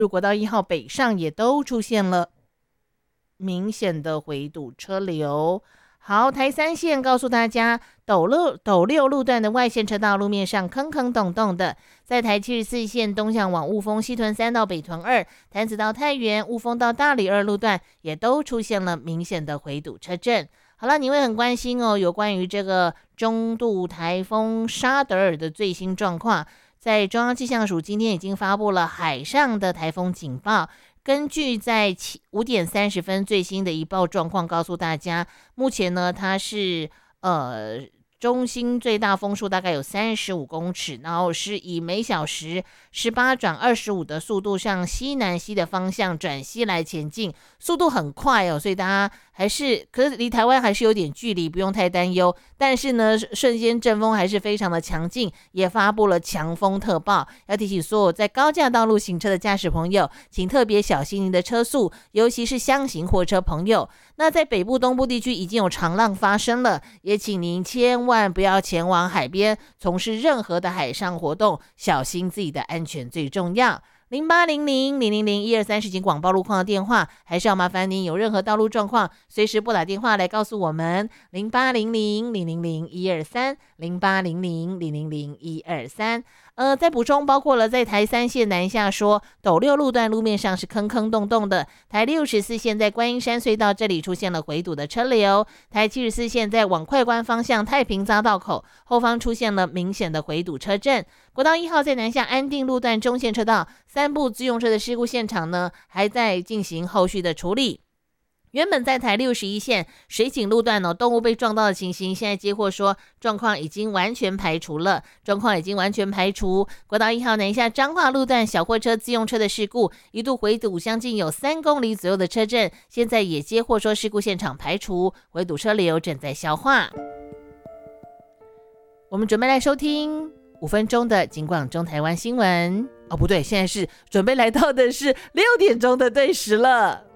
国道1号北上也都出现了明显的回堵车流。好，台3线告诉大家，斗六路段的外线车道路面上坑坑洞洞的，在台74线东向往雾峰西屯3到北屯2、潭子到太原、雾峰到大里2路段也都出现了明显的回堵车阵。好了，你会很关心哦，有关于这个中度台风沙德尔的最新状况，在中央气象署今天已经发布了海上的台风警报。根据在5点30分最新的一报状况，告诉大家，目前呢，它是中心最大风速大概有35公尺，然后是以每小时18转25的速度向西南西的方向转西来前进，速度很快哦，所以大家可是离台湾还是有点距离，不用太担忧。但是呢，瞬间阵风还是非常的强劲，也发布了强风特报，要提醒所有在高架道路行车的驾驶朋友，请特别小心您的车速，尤其是箱型货车朋友。那在北部、东部地区已经有长浪发生了，也请您千万不要前往海边从事任何的海上活动，小心自己的安全最重要。0800-000-123是警广报路况的电话，还是要麻烦您有任何道路状况，随时拨打电话来告诉我们。0800-000-123，0800-000-123。再补充，包括了在台3线南下说，斗六路段路面上是坑坑洞洞的；台64线在观音山隧道这里出现了回堵的车流；台74线在往快关方向太平匝道口后方出现了明显的回堵车阵。国道1号在南下安定路段中线车道3部自用车的事故现场呢，还在进行后续的处理。原本在台61线水井路段动物被撞到的情形，现在接获说状况已经完全排除了，国道1号南下彰化路段小货车自用车的事故，一度回堵将近有3公里左右的车阵，现在也接获说事故现场排除，回堵车流正在消化。我们准备来收听5分钟的警广中台湾新闻。不对，现在是准备来到的是6点钟的对时了。